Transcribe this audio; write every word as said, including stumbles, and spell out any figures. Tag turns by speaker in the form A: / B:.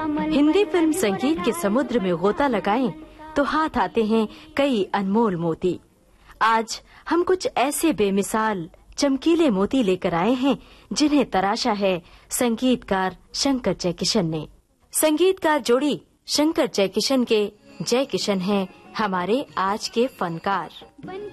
A: Hindi film संगीत के समुद्र में गोता लगाएं तो हाथ आते हैं कई अनमोल मोती। आज हम कुछ ऐसे बेमिसाल चमकीले मोती लेकर आए हैं जिन्हें तराशा है संगीतकार शंकर जयकिशन ने। संगीतकार जोड़ी शंकर जयकिशन के जयकिशन हैं हमारे आज के फनकार।